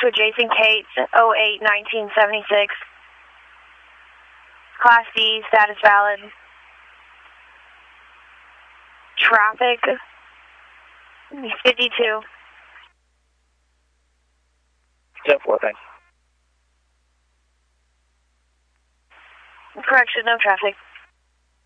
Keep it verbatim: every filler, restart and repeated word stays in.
to adjacent Kate, oh eight nineteen seventy-six. Class D, status valid. Traffic, fifty-two. ten four, thanks. Correction, no traffic.